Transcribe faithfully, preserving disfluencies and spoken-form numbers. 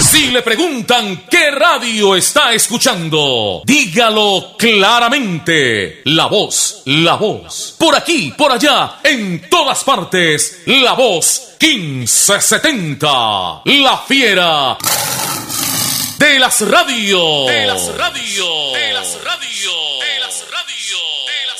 Si le preguntan qué radio está escuchando, dígalo claramente. La Voz, La Voz. Por aquí, por allá, en todas partes. La Voz quince setenta. La fiera de las radios. De las radios. De las radios. De las radios.